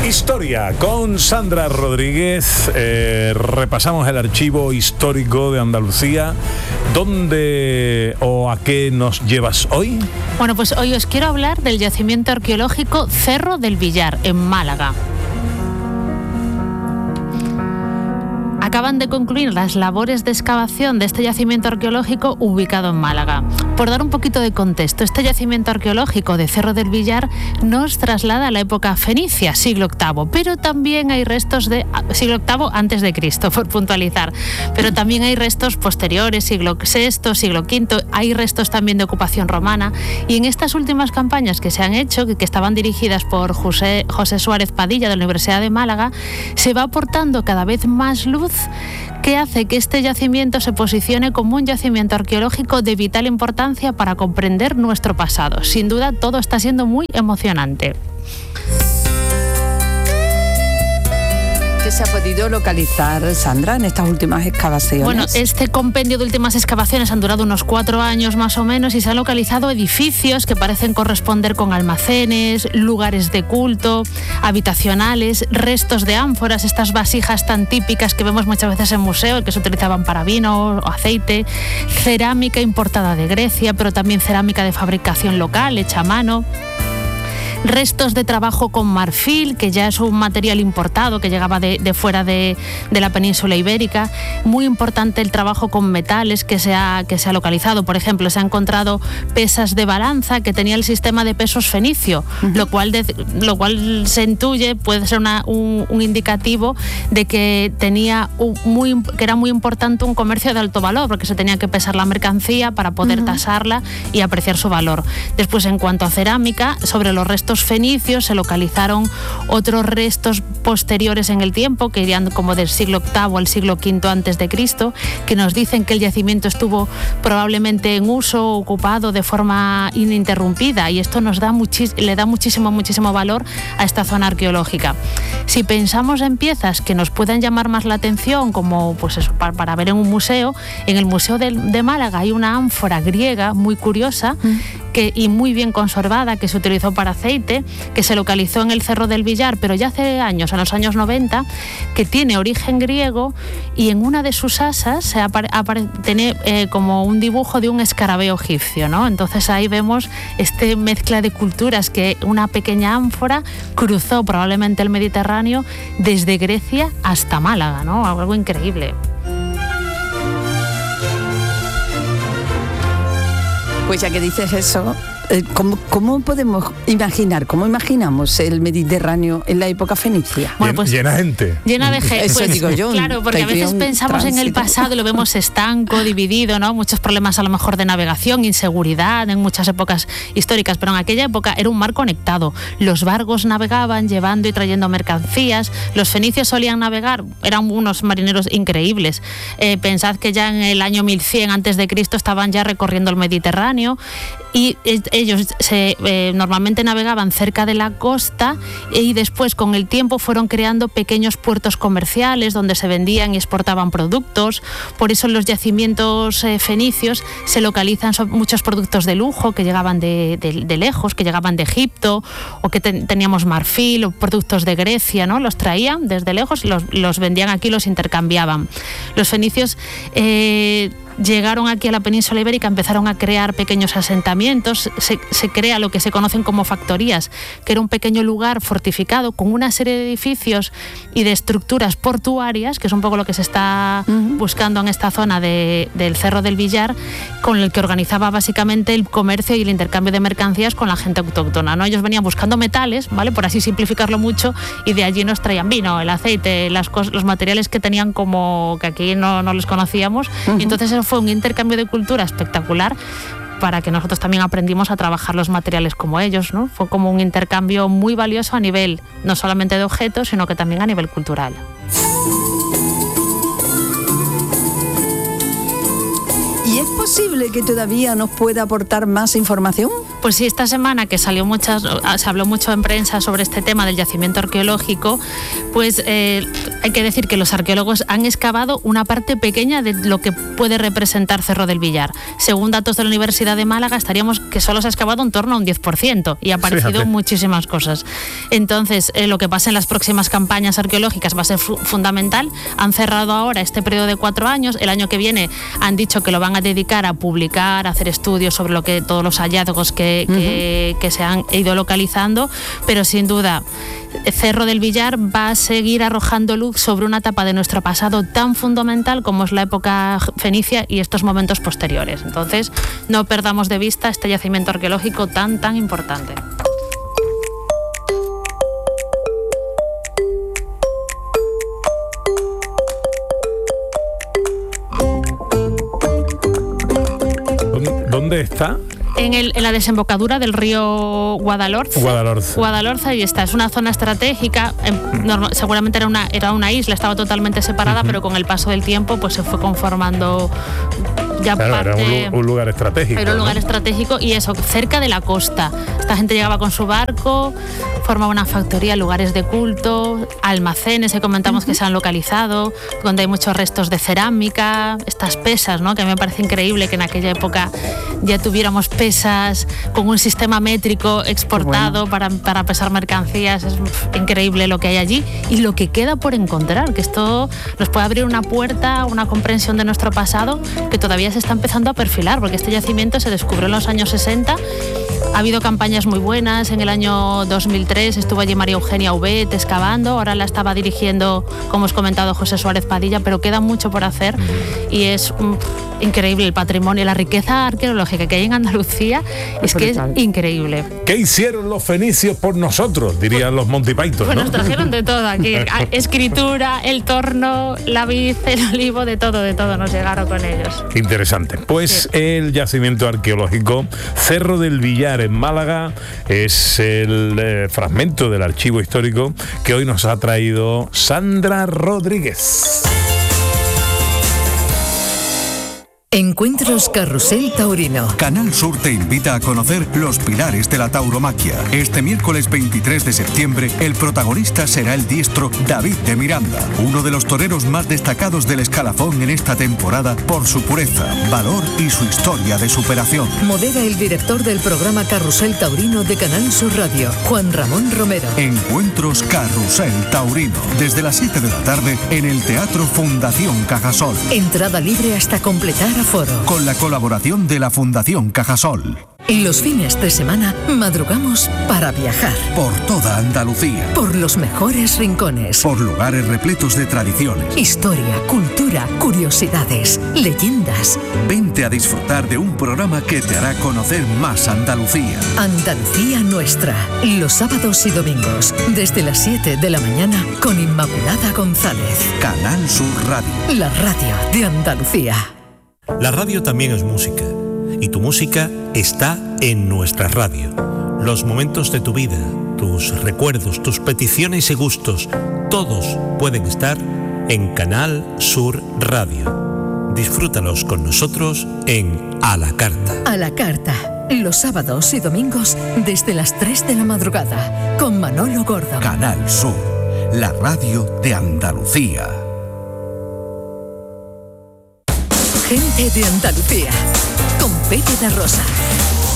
Historia con Sandra Rodríguez. Repasamos el archivo histórico de Andalucía. ¿Dónde o a qué nos llevas hoy? Bueno, pues hoy os quiero hablar del yacimiento arqueológico Cerro del Villar, en Málaga. Acaban de concluir las labores de excavación de este yacimiento arqueológico ubicado en Málaga. Por dar un poquito de contexto, este yacimiento arqueológico de Cerro del Villar nos traslada a la época fenicia, siglo VIII, pero también hay restos de siglo VIII antes de Cristo, por puntualizar, pero también hay restos posteriores, siglo VI, siglo V, hay restos también de ocupación romana, y en estas últimas campañas que se han hecho, que estaban dirigidas por José Suárez Padilla de la Universidad de Málaga, se va aportando cada vez más luz que hace que este yacimiento se posicione como un yacimiento arqueológico de vital importancia para comprender nuestro pasado. Sin duda, todo está siendo muy emocionante. ¿Qué se ha podido localizar, Sandra, en estas últimas excavaciones? Bueno, este compendio de últimas excavaciones han durado unos 4 años más o menos y se han localizado edificios que parecen corresponder con almacenes, lugares de culto, habitacionales, restos de ánforas, estas vasijas tan típicas que vemos muchas veces en museos que se utilizaban para vino o aceite, cerámica importada de Grecia, pero también cerámica de fabricación local, hecha a mano. Restos de trabajo con marfil, que ya es un material importado que llegaba de fuera de la península ibérica. Muy importante el trabajo con metales que se ha localizado. Por ejemplo, se ha encontrado pesas de balanza que tenía el sistema de pesos fenicio, lo cual se intuye, puede ser un indicativo de que que era muy importante un comercio de alto valor, porque se tenía que pesar la mercancía para poder tasarla y apreciar su valor. Después, en cuanto a cerámica, sobre los restos fenicios se localizaron otros restos posteriores en el tiempo, que irían como del siglo VIII al siglo V antes de Cristo, que nos dicen que el yacimiento estuvo probablemente en uso, ocupado de forma ininterrumpida, y esto le da muchísimo valor a esta zona arqueológica. Si pensamos en piezas que nos puedan llamar más la atención, como pues eso, para ver en un museo, en el Museo de Málaga hay una ánfora griega muy curiosa y muy bien conservada, que se utilizó para aceite, que se localizó en el Cerro del Villar, pero ya hace años, en los años 90, que tiene origen griego, y en una de sus asas tiene como un dibujo de un escarabeo egipcio, ¿no? Entonces ahí vemos esta mezcla de culturas, que una pequeña ánfora cruzó probablemente el Mediterráneo desde Grecia hasta Málaga, ¿no? Algo increíble. Pues ya que dices eso, ¿cómo podemos imaginar, cómo imaginamos el Mediterráneo en la época fenicia? Bueno, pues, llena de gente. Llena de gente. Eso pues, digo yo. Claro, porque a veces pensamos en el pasado y lo vemos estanco, dividido, ¿no? Muchos problemas a lo mejor de navegación, inseguridad en muchas épocas históricas, pero en aquella época era un mar conectado. Los barcos navegaban llevando y trayendo mercancías. Los fenicios solían navegar, eran unos marineros increíbles. Pensad que ya en el año 1100 a.C. estaban ya recorriendo el Mediterráneo, y ellos normalmente navegaban cerca de la costa, y después con el tiempo fueron creando pequeños puertos comerciales donde se vendían y exportaban productos. Por eso en los yacimientos fenicios se localizan muchos productos de lujo que llegaban de lejos, que llegaban de Egipto, o que teníamos marfil o productos de Grecia, ¿no? Los traían desde lejos y los vendían aquí, los intercambiaban. Los fenicios llegaron aquí a la península ibérica, empezaron a crear pequeños asentamientos, se crea lo que se conocen como factorías, que era un pequeño lugar fortificado con una serie de edificios y de estructuras portuarias, que es un poco lo que se está buscando en esta zona del Cerro del Villar, con el que organizaba básicamente el comercio y el intercambio de mercancías con la gente autóctona, ¿no? Ellos venían buscando metales, ¿vale? Por así simplificarlo mucho, y de allí nos traían vino, el aceite, los materiales que tenían como que aquí no los conocíamos, y entonces eso fue un intercambio de cultura espectacular, para que nosotros también aprendimos a trabajar los materiales como ellos, ¿no? Fue como un intercambio muy valioso a nivel no solamente de objetos, sino que también a nivel cultural. ¿Y es posible que todavía nos pueda aportar más información? Pues sí, esta semana que se habló mucho en prensa sobre este tema del yacimiento arqueológico, pues hay que decir que los arqueólogos han excavado una parte pequeña de lo que puede representar Cerro del Villar. Según datos de la Universidad de Málaga, estaríamos que solo se ha excavado en torno a un 10% y ha aparecido muchísimas cosas. Entonces, lo que pasa en las próximas campañas arqueológicas va a ser fundamental. Han cerrado ahora este periodo de 4 años. El año que viene han dicho que lo van a dedicar a publicar, a hacer estudios sobre todos los hallazgos que se han ido localizando, pero sin duda Cerro del Villar va a seguir arrojando luz sobre una etapa de nuestro pasado tan fundamental como es la época fenicia y estos momentos posteriores. Entonces, no perdamos de vista este yacimiento arqueológico tan importante. ¿Dónde está? En la desembocadura del río Guadalhorce, ahí está. Es una zona estratégica. Seguramente era una isla, estaba totalmente separada, pero con el paso del tiempo pues se fue conformando ya parte. Era un lugar estratégico. Era un lugar estratégico y eso, cerca de la costa. Esta gente llegaba con su barco, formaba una factoría, lugares de culto, almacenes que comentamos que se han localizado, donde hay muchos restos de cerámica, estas pesas, ¿no? Que a mí me parece increíble que en aquella época ya tuviéramos pesas con un sistema métrico exportado para pesar mercancías. Es increíble lo que hay allí y lo que queda por encontrar, que esto nos puede abrir una puerta, una comprensión de nuestro pasado que todavía se está empezando a perfilar, porque este yacimiento se descubrió en los años 60. Ha habido campañas muy buenas. En el año 2003 estuvo allí María Eugenia Ubet excavando, ahora la estaba dirigiendo, como os he comentado, José Suárez Padilla, pero queda mucho por hacer y es increíble el patrimonio, la riqueza arqueológica que hay en Andalucía, es que es increíble. ¿Qué hicieron los fenicios por nosotros? Dirían los Monty Python, pues ¿no? Nos trajeron de todo aquí, escritura, el torno, la vid, el olivo, de todo nos llegaron con ellos. Interesante. Pues sí. El yacimiento arqueológico Cerro del Villar en Málaga es el fragmento del archivo histórico que hoy nos ha traído Sandra Rodríguez. Encuentros Carrusel Taurino. Canal Sur te invita a conocer los pilares de la tauromaquia. Este miércoles 23 de septiembre, el protagonista será el diestro David de Miranda, uno de los toreros más destacados del escalafón en esta temporada por su pureza, valor y su historia de superación. Modera el director del programa Carrusel Taurino de Canal Sur Radio, Juan Ramón Romero. Encuentros Carrusel Taurino, desde las 7 de la tarde en el Teatro Fundación Cajasol. Entrada libre hasta completar aforo. Con la colaboración de la Fundación Cajasol. Los fines de semana madrugamos para viajar. Por toda Andalucía. Por los mejores rincones. Por lugares repletos de tradiciones. Historia, cultura, curiosidades, leyendas. Vente a disfrutar de un programa que te hará conocer más Andalucía. Andalucía Nuestra. Los sábados y domingos, desde las 7 de la mañana, con Inmaculada González. Canal Sur Radio. La radio de Andalucía. La radio también es música, y tu música está en nuestra radio. Los momentos de tu vida, tus recuerdos, tus peticiones y gustos, todos pueden estar en Canal Sur Radio. Disfrútalos con nosotros en A la Carta. A la Carta, los sábados y domingos desde las 3 de la madrugada, con Manolo Gordo. Canal Sur, la radio de Andalucía. Gente de Andalucía, con Pepe da Rosa.